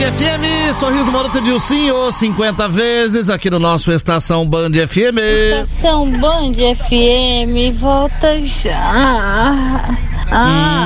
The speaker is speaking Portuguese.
FM, Sorriso Maroto de Ursinho, 50 vezes aqui no nosso Estação Band FM. Estação Band FM, volta já.